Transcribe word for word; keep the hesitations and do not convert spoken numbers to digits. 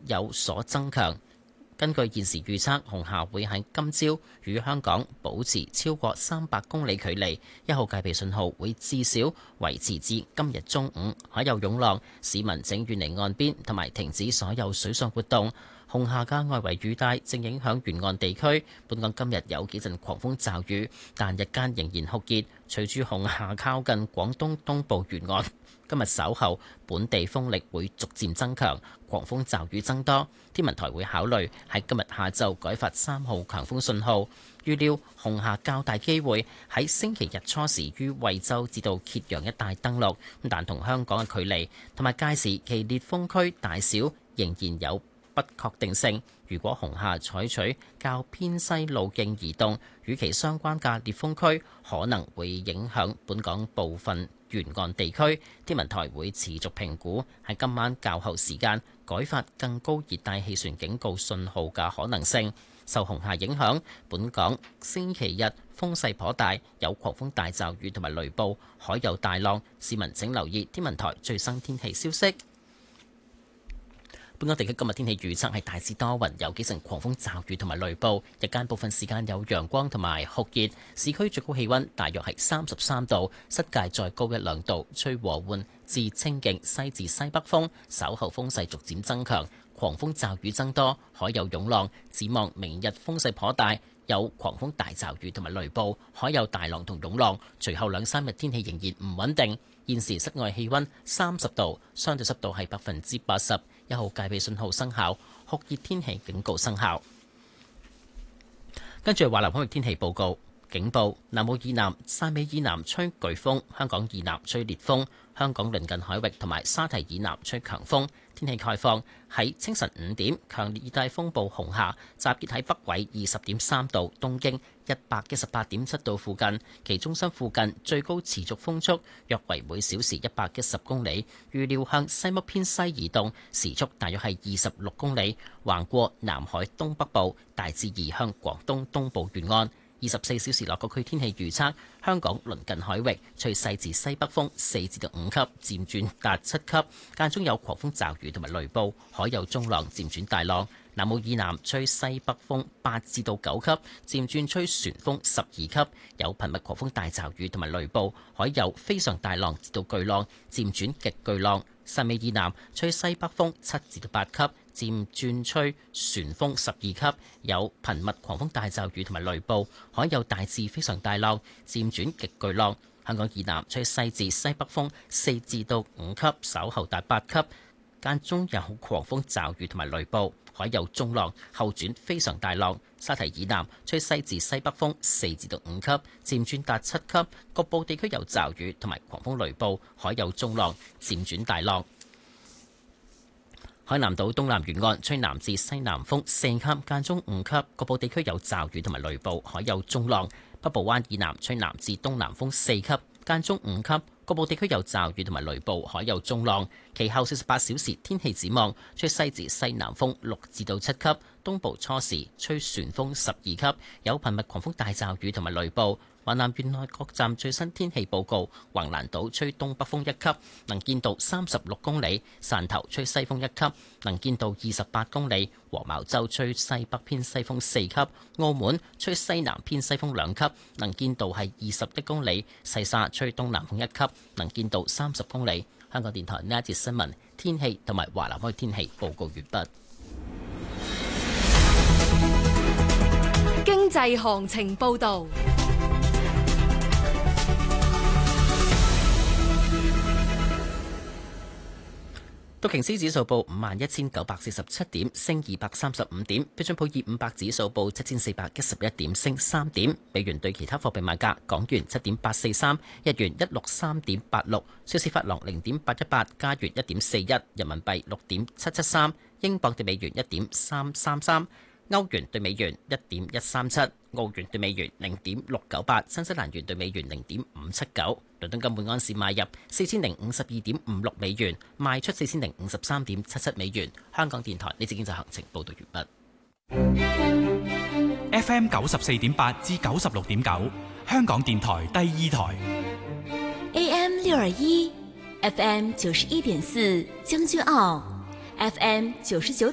有所增強。根據現時預測，紅霞會喺今朝與香港保持超過三百公里距離，一號戒備信號會至少維持至今日中午。海有湧浪，市民請遠離岸邊同埋停止所有水上活動。紅霞嘅外圍雨帶正影響沿岸地區，本港今日有幾陣狂風驟雨，但日間仍然酷熱。隨住紅霞靠近廣東東部沿岸，今日稍後本地風力會逐漸增強，狂風驟雨增多。天文台會考慮喺今日下晝改發三號強風信號。預料紅霞較大機會喺星期日初時於惠州至到揭陽一帶登陸，但同香港嘅距離同埋屆時其烈風區大小仍然有不確定性。如果紅霞採取較偏西路徑移動，與其相關嘅烈風區可能會影響本港部分沿岸地區。天文台會持續評估喺今晚較後時間改發更高熱帶氣旋警告信號嘅可能性。受紅霞影響，本港星期日風勢頗大，有狂風大驟雨同埋雷暴，海有大浪。市民請留意天文台最新天氣消息。本港地區今日天氣預測係大致多雲，有幾陣狂風驟雨同埋雷暴，日間部分時間有陽光同埋酷熱，市區最高氣溫大約係三十三度，室界再高一兩度，吹和緩至清勁西至西北風，稍後風勢逐漸增強，狂風驟雨增多，海有湧浪。展望明日風勢頗大，有狂風大驟雨同埋雷暴，海有大浪同湧浪。隨後兩三日天氣仍然唔穩定。現時室外氣溫三十度，相對濕度係百分之八十，一號戒備信號生效，酷熱天氣警告生效。跟住華南海域天氣報告，警報：南澳以南、汕尾以南吹颶風，香港以南吹烈風，香港鄰近海域同埋沙堤以南吹強風。天氣概況：喺清晨五點，強烈熱帶風暴紅霞集結喺北緯二十點三度、東經一百一十八點七度附近，其中心附近最高持續風速約為每小時一百一十公里，預料向西北偏西移動，時速大約係二十六公里，橫過南海東北部，大致移向廣東東部沿岸。二十四小時內各區天氣預測：香港鄰近海域吹西至西北風四至到五級，漸轉達七級，間中有狂風驟雨同埋雷暴，海有中浪漸轉大浪。南澳以南吹西北風八至到九級，漸轉吹旋風十二級，有頻密狂風大驟雨同埋雷暴，海有非常大浪至到巨浪，漸轉極巨浪。汕尾以南吹西北風七至到八級，漸轉吹旋風十二級，有頻密狂風大驟雨同埋雷暴，海有大致非常大浪，漸轉極巨浪。香港以南吹西至西北風四至到五級，稍後達八級，間中有狂風驟雨同埋雷暴，海有中浪，後轉非常大浪。沙堤以南吹西至西北風四至到五級，漸轉達七級，局部地區有驟雨同埋狂風雷暴，海有中浪，漸轉大浪。海南島東南沿岸吹南至西南風四級，間中五級，局部地區有驟雨同埋雷暴，海有中浪。北部灣以南吹南至東南風四級，間中五級，局部地區有驟雨同埋雷暴，海有中浪。其後四十八小時天氣展望：吹西至西南風六至到七級，東部初時吹旋風十二級，有頻密狂風大驟雨同埋雷暴。華南沿岸各站最新天氣報告：橫瀾島吹東北風一級，能見度三十六公里；汕頭吹西風一級，能見度二十八公里；黃茅洲吹西北偏西風四級；澳門吹西南偏西風兩級，能見度係二十一公里；西沙吹東南風一級，能見度三十公里。香港電台呢一節新聞天氣同埋華南海天氣報告完畢。 經濟行情報導。 道瓊斯指數報五萬一千九百四十七點，升二百三十五點；標準普爾五百指數報七千四百一十一點，升三點。美元對其他貨幣賣價：港元七點八四三，日元一六三點八六，瑞士法郎零點八一八，加元一點四一，人民幣六點七七三，英鎊對美元一點三三三，歐元對美元一點一三七，澳元對美元零點六九八，新西蘭元對美元零點五七九。倫敦金每安士買入四千零五十二點五六美元，賣出四千零五十三點七七美元。香港電台呢節經濟行情報道完畢。F M 九十四點八至九十六點九，香港電台第二台。 A M 六二一，F M 九十一點四，將軍澳 ，F M 九十九。